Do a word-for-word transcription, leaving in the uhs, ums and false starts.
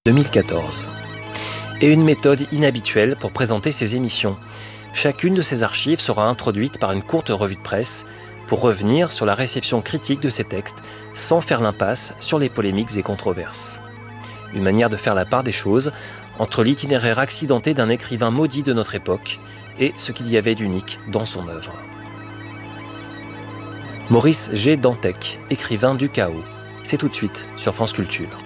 deux mille quatorze. Et une méthode inhabituelle pour présenter ces émissions. Chacune de ces archives sera introduite par une courte revue de presse pour revenir sur la réception critique de ces textes sans faire l'impasse sur les polémiques et controverses. Une manière de faire la part des choses entre l'itinéraire accidenté d'un écrivain maudit de notre époque et ce qu'il y avait d'unique dans son œuvre. Maurice G. Dantec, écrivain du chaos. C'est tout de suite sur France Culture.